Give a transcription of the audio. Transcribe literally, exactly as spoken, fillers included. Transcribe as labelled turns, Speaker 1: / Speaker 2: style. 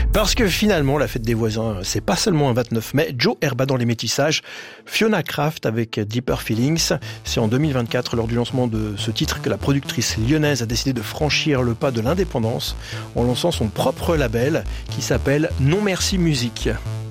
Speaker 1: Parce que finalement, la fête des voisins, c'est pas seulement un vingt-neuf mai. Joe Herba dans les métissages, Fiona Kraft avec Deeper Feelings. C'est en deux mille vingt-quatre, lors du lancement de ce titre, que la productrice lyonnaise a décidé de franchir le pas de l'indépendance en lançant son propre label qui s'appelle Non Merci Musique.